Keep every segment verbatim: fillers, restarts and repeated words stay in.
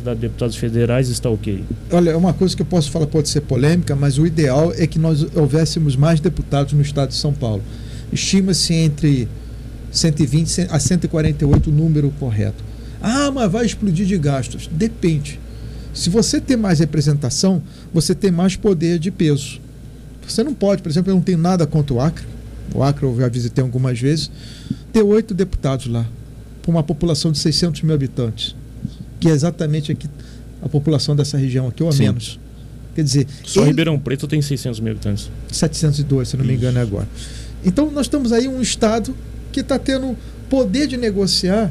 quantidade de deputados federais está ok? Olha, uma coisa que eu posso falar pode ser polêmica, mas o ideal é que nós houvéssemos mais deputados no estado de São Paulo. Estima-se entre cento e vinte a cento e quarenta e oito o número correto. Ah, mas vai explodir de gastos. Depende. Se você tem mais representação, você tem mais poder de peso. Você não pode, por exemplo, eu não tenho nada contra o Acre. O Acre eu já visitei algumas vezes. Ter oito deputados lá, para uma população de seiscentos mil habitantes, que é exatamente aqui, a população dessa região aqui, ou a Sim. menos. Quer dizer... Só ele... Ribeirão Preto tem seiscentos mil habitantes. setecentos e dois, se não me Isso. engano, é agora. Então, nós temos aí um estado que está tendo poder de negociar,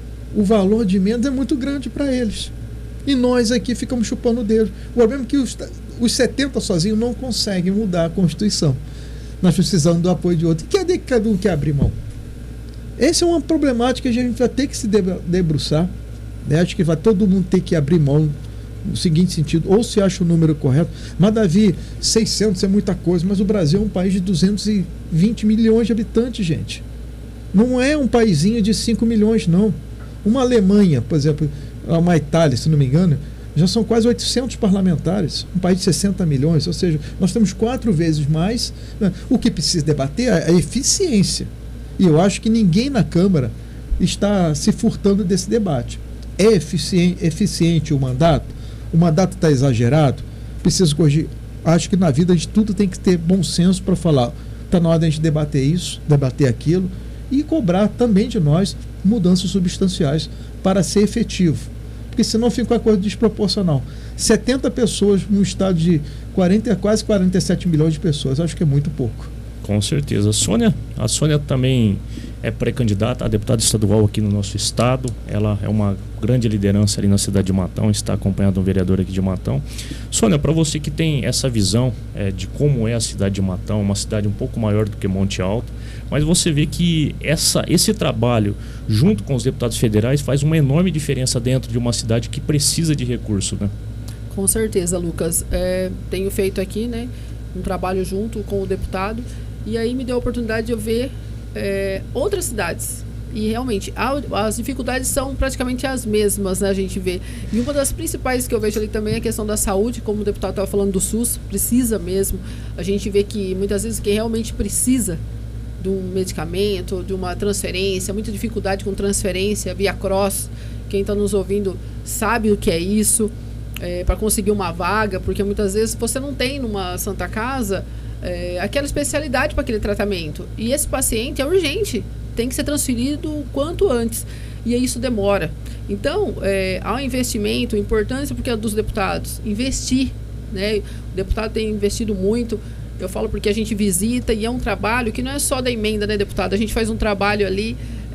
o valor de emendas é muito grande para eles. E nós aqui ficamos chupando o dedo. O problema é que os, os setenta sozinhos não conseguem mudar a Constituição. Nós precisamos do apoio de outro. E cadê que cada um quer abrir mão? Essa é uma problemática que a gente vai ter que se debruçar. Né? Acho que vai todo mundo ter que abrir mão no seguinte sentido, ou se acha o número correto. Mas, Davi, seiscentos é muita coisa, mas o Brasil é um país de duzentos e vinte milhões de habitantes, gente. Não é um paizinho de cinco milhões, não. Uma Alemanha, por exemplo, uma Itália, se não me engano, já são quase oitocentos parlamentares, um país de sessenta milhões, ou seja, nós temos quatro vezes mais. Né? O que precisa debater é a eficiência. E eu acho que ninguém na Câmara está se furtando desse debate. É eficiente, eficiente o mandato? O mandato está exagerado? Precisa corrigir? Acho que na vida de tudo tem que ter bom senso para falar, está na hora de a gente debater isso, debater aquilo, e cobrar também de nós mudanças substanciais para ser efetivo. Porque senão fica uma coisa desproporcional. setenta pessoas num estado de quarenta, quase quarenta e sete milhões de pessoas, acho que é muito pouco. Com certeza. Sônia, a Sônia também é pré-candidata a deputada estadual aqui no nosso estado. Ela é uma grande liderança ali na cidade de Matão, está acompanhando um vereador aqui de Matão. Sônia, para você que tem essa visão é, de como é a cidade de Matão, uma cidade um pouco maior do que Monte Alto, mas você vê que essa, esse trabalho, junto com os deputados federais, faz uma enorme diferença dentro de uma cidade que precisa de recurso, né? Com certeza, Lucas. É, tenho feito aqui, né, um trabalho junto com o deputado, e aí me deu a oportunidade de eu ver é, outras cidades. E realmente, a, as dificuldades são praticamente as mesmas, né, a gente vê. E uma das principais que eu vejo ali também é a questão da saúde, como o deputado estava falando do SUS, precisa mesmo. A gente vê que muitas vezes quem realmente precisa de um medicamento, de uma transferência, muita dificuldade com transferência via cross. Quem está nos ouvindo sabe o que é isso, é, para conseguir uma vaga, porque muitas vezes você não tem numa Santa Casa é, aquela especialidade para aquele tratamento. E esse paciente é urgente, tem que ser transferido o quanto antes. E aí isso demora. Então, é, há um investimento, importância porque é dos deputados, investir. Né? O deputado tem investido muito. Eu falo porque a gente visita e é um trabalho que não é só da emenda, né, deputado? A gente faz um trabalho ali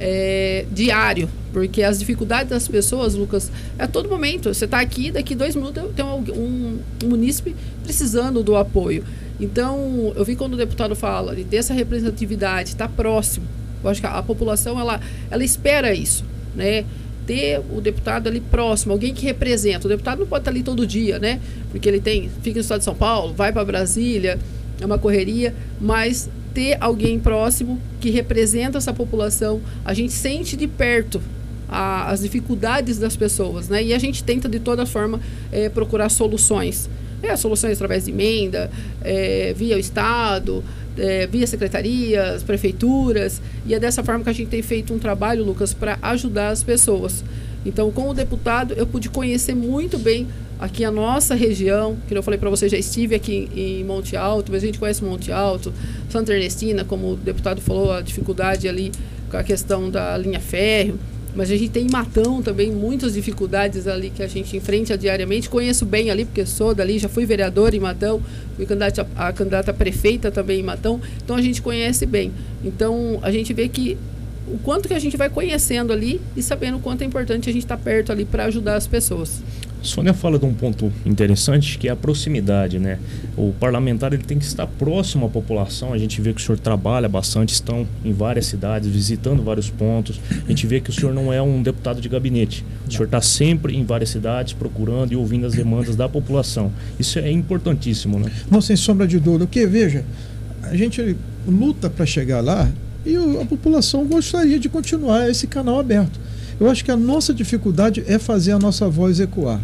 é, diário, porque as dificuldades das pessoas, Lucas, é a todo momento. Você está aqui, daqui dois minutos tem um, um, um munícipe precisando do apoio. Então, eu vi quando o deputado fala de ter essa representatividade, está próximo. Eu acho que a, a população, ela, ela espera isso, né? Ter o deputado ali próximo, alguém que representa. O deputado não pode estar ali todo dia, né? Porque ele tem, fica no estado de São Paulo, vai para Brasília, é uma correria, mas ter alguém próximo que representa essa população, a gente sente de perto a, as dificuldades das pessoas, né? E a gente tenta de toda forma é, procurar soluções. É, soluções através de emenda, é, via o Estado, é, via secretarias, prefeituras, e é dessa forma que a gente tem feito um trabalho, Lucas, para ajudar as pessoas. Então, como deputado, eu pude conhecer muito bem aqui a nossa região, que eu falei para você, já estive aqui em Monte Alto, mas a gente conhece Monte Alto, Santa Ernestina, como o deputado falou, a dificuldade ali com a questão da linha férrea, mas a gente tem em Matão também muitas dificuldades ali que a gente enfrenta diariamente. Conheço bem ali, porque sou dali, já fui vereadora em Matão, fui candidata a, a candidata a prefeita também em Matão, então a gente conhece bem. Então a gente vê que o quanto que a gente vai conhecendo ali e sabendo o quanto é importante a gente estar perto ali para ajudar as pessoas. Sônia fala de um ponto interessante, que é a proximidade, né? O parlamentar ele tem que estar próximo à população. A gente vê que o senhor trabalha bastante, estão em várias cidades, visitando vários pontos. A gente vê que o senhor não é um deputado de gabinete. O senhor está sempre em várias cidades, procurando e ouvindo as demandas da população. Isso é importantíssimo, né? Não, sem sombra de dúvida. Porque, veja, a gente luta para chegar lá e a população gostaria de continuar esse canal aberto. Eu acho que a nossa dificuldade é fazer a nossa voz ecoar.